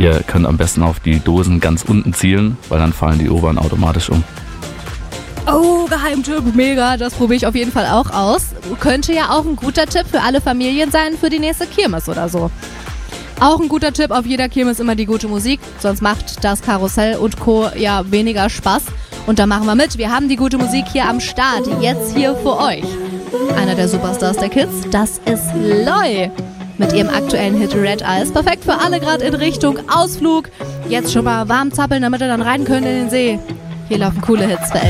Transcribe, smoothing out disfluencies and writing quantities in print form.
Ihr könnt am besten auf die Dosen ganz unten zielen, weil dann fallen die oberen automatisch um. Oh, Geheimtipp, mega, das probiere ich auf jeden Fall auch aus. Könnte ja auch ein guter Tipp für alle Familien sein für die nächste Kirmes oder so. Auch ein guter Tipp, auf jeder Kirmes immer die gute Musik, sonst macht das Karussell und Co. ja weniger Spaß. Und da machen wir mit, wir haben die gute Musik hier am Start, jetzt hier für euch. Einer der Superstars der Kids, das ist Loi. Mit ihrem aktuellen Hit Red Eyes, perfekt für alle gerade in Richtung Ausflug. Jetzt schon mal warm zappeln, damit ihr dann rein könnt in den See. Hier laufen coole Hits für